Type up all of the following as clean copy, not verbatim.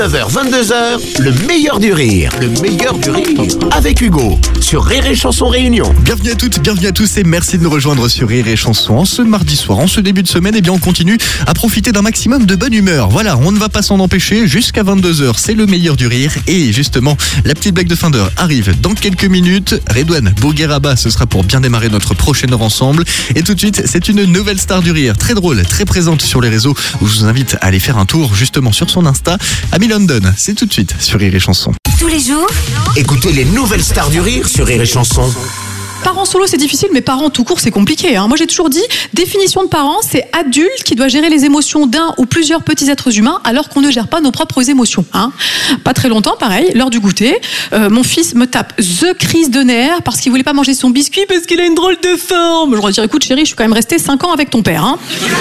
9h, 22h, le meilleur du rire. Le meilleur du rire avec Hugo sur Rire et Chanson Réunion. Bienvenue à toutes, bienvenue à tous et merci de nous rejoindre sur Rire et Chanson. En ce mardi soir, en ce début de semaine, on continue à profiter d'un maximum de bonne humeur. Voilà, on ne va pas s'en empêcher jusqu'à 22h. C'est le meilleur du rire. Et justement, la petite blague de fin d'heure arrive dans quelques minutes. Redouane Bougueraba, ce sera pour bien démarrer notre prochaine heure ensemble. Et tout de suite, c'est une nouvelle star du rire, très drôle, très présente sur les réseaux, où je vous invite à aller faire un tour justement sur son Insta. Amy London, c'est tout de suite sur Rire et Chanson. Tous les jours, Écoutez les nouvelles stars du rire sur Rire et Chanson. Parents solo, c'est difficile, mais parents tout court, c'est compliqué. Moi, j'ai toujours dit, définition de parent, c'est adulte qui doit gérer les émotions d'un ou plusieurs petits êtres humains alors qu'on ne gère pas nos propres émotions. Pas très longtemps, pareil, l'heure du goûter, mon fils me tape the crise de nerfs parce qu'il voulait pas manger son biscuit parce qu'il a une drôle de forme. Je leur dis, écoute chérie, je suis quand même restée 5 ans avec ton père.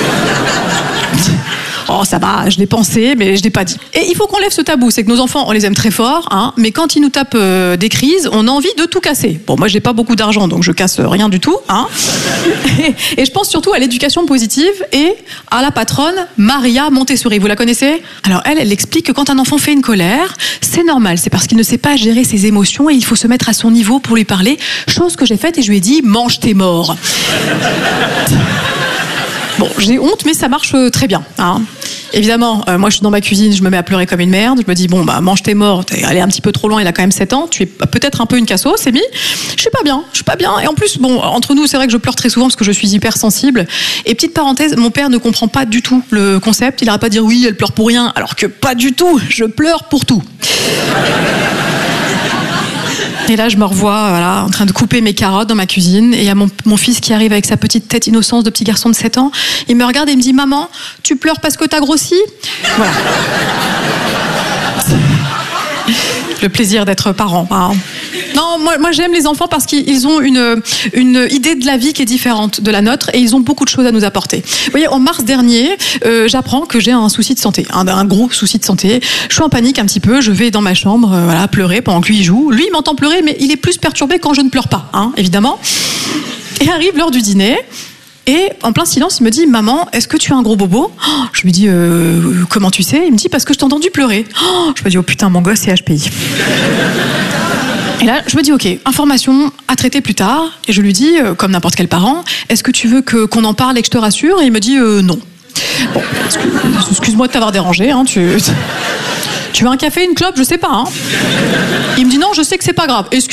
Oh, ça va, je l'ai pensé, mais je l'ai pas dit. Et il faut qu'on lève ce tabou, c'est que nos enfants, on les aime très fort, mais quand ils nous tapent des crises, on a envie de tout casser. Bon, moi, j'ai pas beaucoup d'argent, donc je casse rien du tout, Et je pense surtout à l'éducation positive et à la patronne Maria Montessori. Vous la connaissez ? Alors elle explique que quand un enfant fait une colère, c'est normal, c'est parce qu'il ne sait pas gérer ses émotions et il faut se mettre à son niveau pour lui parler. Chose que j'ai faite et je lui ai dit, mange tes morts. Bon, j'ai honte, mais ça marche très bien. Évidemment, moi je suis dans ma cuisine, je me mets à pleurer comme une merde. Je me dis, bon, mange tes morts, t'es allé un petit peu trop loin, il a quand même 7 ans, tu es peut-être un peu une cassos, c'est mis. Je suis pas bien. Et en plus, bon, entre nous, c'est vrai que je pleure très souvent parce que je suis hypersensible. Et petite parenthèse, mon père ne comprend pas du tout le concept. Il n'arrête pas de dire, oui, elle pleure pour rien, alors que pas du tout, je pleure pour tout. Et là, je me revois en train de couper mes carottes dans ma cuisine. Et il y a mon fils qui arrive avec sa petite tête innocente de petit garçon de 7 ans. Il me regarde et il me dit, maman, tu pleures parce que t'as grossi ? Voilà. Le plaisir d'être parent. Non, moi j'aime les enfants parce qu'ils ont une idée de la vie qui est différente de la nôtre et ils ont beaucoup de choses à nous apporter. Vous voyez, en mars dernier, j'apprends que j'ai un souci de santé, un gros souci de santé. Je suis en panique un petit peu, je vais dans ma chambre, pleurer pendant que lui il joue. Lui, il m'entend pleurer, mais il est plus perturbé quand je ne pleure pas, évidemment. Et arrive l'heure du dîner. Et en plein silence, il me dit, maman, est-ce que tu as un gros bobo ? Je lui dis, comment tu sais ? Il me dit, parce que je t'ai entendu pleurer. Je me dis, oh putain, mon gosse, c'est HPI. Et là, je me dis, ok, information à traiter plus tard. Et je lui dis, comme n'importe quel parent, est-ce que tu veux qu'on en parle et que je te rassure ? Et il me dit, non. Bon, excuse-moi de t'avoir dérangé. Tu veux un café, une clope ? Je sais pas. Il me dit, non, je sais que c'est pas grave.